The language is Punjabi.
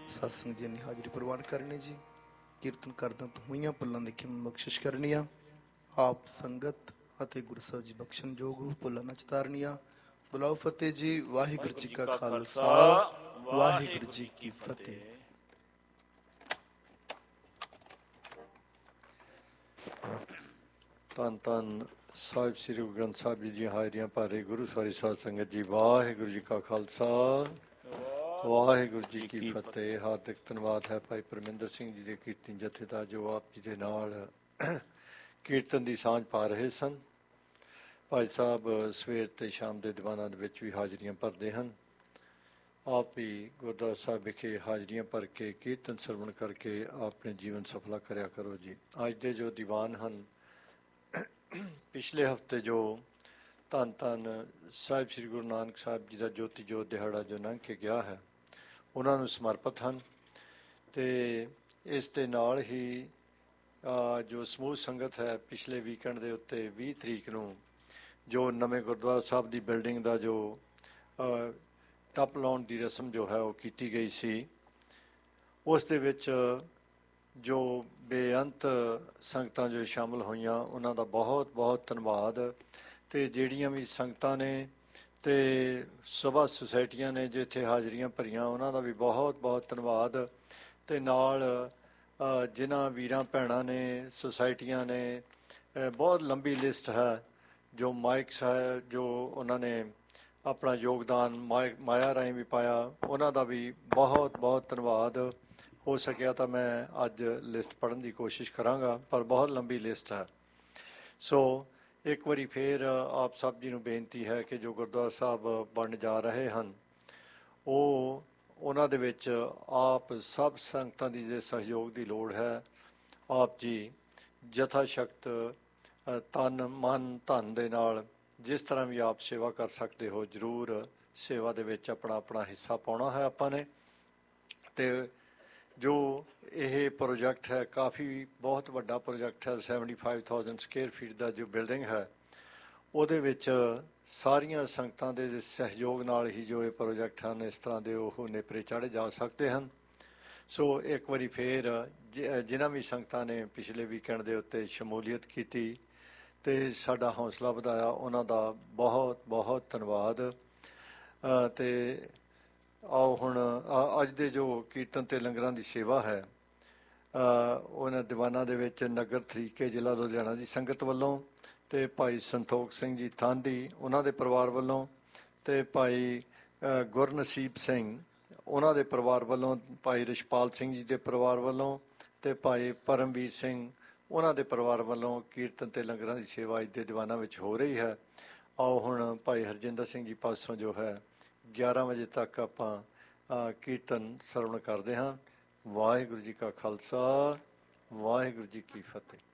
सत्संग जी ने हाजिरी प्रवान करनी जी। कीर्तन करदा तो हुई भुलों की क्षमा बख्शिश करनी आ। आप संगत ਅਤੇ गुरु साहब जी बख्शन जोग भुलों न चितारनिया। बुलाओ फतेह जी। वाहिगुरू जी का खालसा वाहिगुरू जी की फतेह। ਧੰਨ ਧੰਨ ਸਾਹਿਬ ਸ੍ਰੀ ਗੁਰੂ ਗ੍ਰੰਥ ਸਾਹਿਬ ਜੀ ਦੀਆਂ ਹਾਜ਼ਰੀਆਂ ਭਰ ਰਹੀ ਗੁਰੂ ਸਵਾਰੀ ਸਾਧ ਸੰਗਤ ਜੀ, ਵਾਹਿਗੁਰੂ ਜੀ ਕਾ ਖਾਲਸਾ ਵਾਹਿਗੁਰੂ ਜੀ ਕੀ ਫਤਿਹ। ਹਾਰਦਿਕ ਧੰਨਵਾਦ ਹੈ ਭਾਈ ਪਰਮਿੰਦਰ ਸਿੰਘ ਜੀ ਦੇ ਕੀਰਤਨ ਜਥੇ ਦਾ, ਜੋ ਆਪ ਜੀ ਦੇ ਨਾਲ ਕੀਰਤਨ ਦੀ ਸਾਂਝ ਪਾ ਰਹੇ ਸਨ। ਭਾਈ ਸਾਹਿਬ ਸਵੇਰ ਤੇ ਸ਼ਾਮ ਦੇ ਦੀਵਾਨਾਂ ਦੇ ਵਿੱਚ ਵੀ ਹਾਜ਼ਰੀਆਂ ਭਰਦੇ ਹਨ। ਆਪ ਵੀ ਗੁਰਦੁਆਰਾ ਸਾਹਿਬ ਵਿਖੇ ਹਾਜ਼ਰੀਆਂ ਭਰ ਕੇ ਕੀਰਤਨ ਸਰਵਣ ਕਰਕੇ ਆਪਣੇ ਜੀਵਨ ਸਫਲਾ ਕਰਿਆ ਕਰੋ ਜੀ। ਅੱਜ ਦੇ ਜੋ ਦੀਵਾਨ ਹਨ, ਪਿਛਲੇ ਹਫ਼ਤੇ ਜੋ ਧੰਨ ਧੰਨ ਸਾਹਿਬ ਸ੍ਰੀ ਗੁਰੂ ਨਾਨਕ ਸਾਹਿਬ ਜੀ ਦਾ ਜੋਤੀ ਜੋਤ ਦਿਹਾੜਾ ਜੋ ਲੰਘ ਕੇ ਗਿਆ ਹੈ, ਉਹਨਾਂ ਨੂੰ ਸਮਰਪਿਤ ਹਨ। ਅਤੇ ਇਸ ਦੇ ਨਾਲ ਹੀ ਜੋ ਸਮੂਹ ਸੰਗਤ ਹੈ, ਪਿਛਲੇ ਵੀਕਐਂਡ ਦੇ ਉੱਤੇ 20 ਤਰੀਕ ਨੂੰ ਜੋ ਨਵੇਂ ਗੁਰਦੁਆਰਾ ਸਾਹਿਬ ਦੀ ਬਿਲਡਿੰਗ ਦਾ ਜੋ ਟੱਪ ਲਾਉਣ ਦੀ ਰਸਮ ਜੋ ਹੈ ਉਹ ਕੀਤੀ ਗਈ ਸੀ, ਉਸ ਦੇ ਵਿੱਚ ਜੋ ਬੇਅੰਤ ਸੰਗਤਾਂ ਜੋ ਸ਼ਾਮਲ ਹੋਈਆਂ, ਉਹਨਾਂ ਦਾ ਬਹੁਤ ਬਹੁਤ ਧੰਨਵਾਦ। ਅਤੇ ਜਿਹੜੀਆਂ ਵੀ ਸੰਗਤਾਂ ਨੇ ਅਤੇ ਸਭਾ ਸੁਸਾਇਟੀਆਂ ਨੇ ਜੋ ਇੱਥੇ ਹਾਜ਼ਰੀਆਂ ਭਰੀਆਂ, ਉਹਨਾਂ ਦਾ ਵੀ ਬਹੁਤ ਬਹੁਤ ਧੰਨਵਾਦ। ਅਤੇ ਨਾਲ ਜਿਨ੍ਹਾਂ ਵੀਰਾਂ ਭੈਣਾਂ ਨੇ, ਸੁਸਾਇਟੀਆਂ ਨੇ, ਬਹੁਤ ਲੰਬੀ ਲਿਸਟ ਹੈ, ਜੋ ਮਾਈਕਸ ਹੈ, ਜੋ ਉਹਨਾਂ ਨੇ ਆਪਣਾ ਯੋਗਦਾਨ ਮਾਇਆ ਰਾਹੀਂ ਵੀ ਪਾਇਆ, ਉਹਨਾਂ ਦਾ ਵੀ ਬਹੁਤ ਬਹੁਤ ਧੰਨਵਾਦ। ਹੋ ਸਕਿਆ ਤਾਂ ਮੈਂ ਅੱਜ ਲਿਸਟ ਪੜ੍ਹਨ ਦੀ ਕੋਸ਼ਿਸ਼ ਕਰਾਂਗਾ, ਪਰ ਬਹੁਤ ਲੰਬੀ ਲਿਸਟ ਹੈ। ਸੋ ਇੱਕ ਵਾਰੀ ਫਿਰ ਆਪ ਸਭ ਜੀ ਨੂੰ ਬੇਨਤੀ ਹੈ ਕਿ ਜੋ ਗੁਰਦੁਆਰਾ ਸਾਹਿਬ ਬਣ ਜਾ ਰਹੇ ਹਨ, ਉਹਨਾਂ ਦੇ ਵਿੱਚ ਆਪ ਸਭ ਸੰਗਤਾਂ ਦੀ ਜੇ ਸਹਿਯੋਗ ਦੀ ਲੋੜ ਹੈ, ਆਪ ਜੀ ਯਥਾ ਸ਼ਕਤ ਤਨ ਮਨ ਧਨ ਦੇ ਨਾਲ ਜਿਸ ਤਰ੍ਹਾਂ ਵੀ ਆਪ ਸੇਵਾ ਕਰ ਸਕਦੇ ਹੋ, ਜ਼ਰੂਰ ਸੇਵਾ ਦੇ ਵਿੱਚ ਆਪਣਾ ਆਪਣਾ ਹਿੱਸਾ ਪਾਉਣਾ ਹੈ ਆਪਾਂ ਨੇ। ਅਤੇ ਜੋ ਇਹ ਪ੍ਰੋਜੈਕਟ ਹੈ, ਕਾਫੀ ਬਹੁਤ ਵੱਡਾ ਪ੍ਰੋਜੈਕਟ ਹੈ, 75,000 ਸਕੁਅਰ ਫੀਟ ਦਾ ਜੋ ਬਿਲਡਿੰਗ ਹੈ, ਉਹਦੇ ਵਿੱਚ ਸਾਰੀਆਂ ਸੰਗਤਾਂ ਦੇ ਸਹਿਯੋਗ ਨਾਲ ਹੀ ਜੋ ਇਹ ਪ੍ਰੋਜੈਕਟ ਹਨ, ਇਸ ਤਰ੍ਹਾਂ ਦੇ ਉਹ ਨੇਪਰੇ ਚਾੜ੍ਹੇ ਜਾ ਸਕਦੇ ਹਨ। ਸੋ ਇੱਕ ਵਾਰੀ ਫਿਰ ਜਿਨ੍ਹਾਂ ਵੀ ਸੰਗਤਾਂ ਨੇ ਪਿਛਲੇ ਵੀਕਐਂਡ ਦੇ ਉੱਤੇ ਸ਼ਮੂਲੀਅਤ ਕੀਤੀ ਅਤੇ ਸਾਡਾ ਹੌਸਲਾ ਵਧਾਇਆ, ਉਹਨਾਂ ਦਾ ਬਹੁਤ ਬਹੁਤ ਧੰਨਵਾਦ। ਅਤੇ ਆਓ ਹੁਣ ਅੱਜ ਦੇ ਜੋ ਕੀਰਤਨ ਅਤੇ ਲੰਗਰਾਂ ਦੀ ਸੇਵਾ ਹੈ, ਉਹਨਾਂ ਦੀਵਾਨਾਂ ਦੇ ਵਿੱਚ ਨਗਰ ਤਰੀਕੇ ਜ਼ਿਲ੍ਹਾ ਲੁਧਿਆਣਾ ਦੀ ਸੰਗਤ ਵੱਲੋਂ, ਅਤੇ ਭਾਈ ਸੰਤੋਖ ਸਿੰਘ ਜੀ ਥਾਂਦੀ ਉਹਨਾਂ ਦੇ ਪਰਿਵਾਰ ਵੱਲੋਂ, ਅਤੇ ਭਾਈ ਗੁਰਨਸੀਬ ਸਿੰਘ ਉਹਨਾਂ ਦੇ ਪਰਿਵਾਰ ਵੱਲੋਂ, ਭਾਈ ਰਿਸ਼ਪਾਲ ਸਿੰਘ ਜੀ ਦੇ ਪਰਿਵਾਰ ਵੱਲੋਂ, ਅਤੇ ਭਾਈ ਪਰਮਵੀਰ ਸਿੰਘ ਉਹਨਾਂ ਦੇ ਪਰਿਵਾਰ ਵੱਲੋਂ ਕੀਰਤਨ ਅਤੇ ਲੰਗਰਾਂ ਦੀ ਸੇਵਾ ਅੱਜ ਦੇ ਦੀਵਾਨਾਂ ਵਿੱਚ ਹੋ ਰਹੀ ਹੈ। ਆਓ ਹੁਣ ਭਾਈ ਹਰਜਿੰਦਰ ਸਿੰਘ ਜੀ ਪਾਸੋਂ ਜੋ ਹੈ 11 ਵਜੇ ਤੱਕ ਆਪਾਂ ਕੀਰਤਨ ਸਰਵਣ ਕਰਦੇ ਹਾਂ। ਵਾਹਿਗੁਰੂ ਜੀ ਕਾ ਖਾਲਸਾ ਵਾਹਿਗੁਰੂ ਜੀ ਕੀ ਫਤਿਹ।